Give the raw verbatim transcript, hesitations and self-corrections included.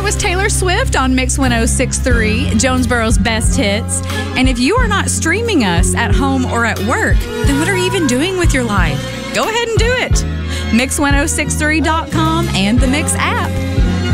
was Taylor Swift on Mix one oh six point three, Jonesboro's best hits. And if you are not streaming us at home or at work, then what are you even doing with your life? Go ahead and do it. mix ten sixty-three dot com and the Mix app.